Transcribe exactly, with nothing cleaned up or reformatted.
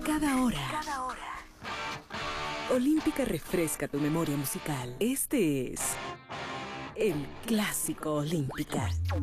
Cada hora. Olímpica refresca tu memoria musical. Este es el Clásico Olímpica.